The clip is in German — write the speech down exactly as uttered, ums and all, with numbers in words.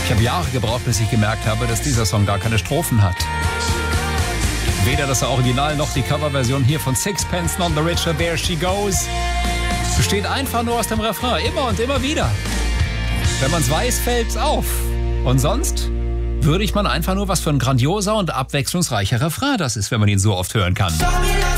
Ich habe Jahre gebraucht, bis ich gemerkt habe, dass dieser Song gar keine Strophen hat. Weder das Original noch die Coverversion hier von Sixpence None the Richer, There She Goes, besteht einfach nur aus dem Refrain, immer und immer wieder. Wenn man es weiß, fällt es auf. Und sonst würdigt man einfach nur, was für ein grandioser und abwechslungsreicher Refrain das ist, wenn man ihn so oft hören kann.